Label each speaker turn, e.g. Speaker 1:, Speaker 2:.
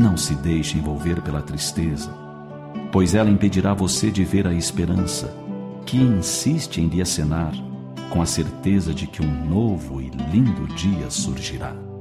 Speaker 1: Não se deixe envolver pela tristeza, pois ela impedirá você de ver a esperança, que insiste em lhe acenar, com a certeza de que um novo e lindo dia surgirá.